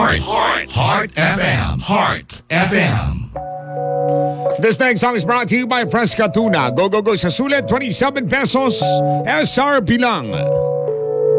Heart FM. Heart FM. This next song is brought to you by Fresca Tuna. Go, go, go sa sulit, 27 pesos. SRP lang.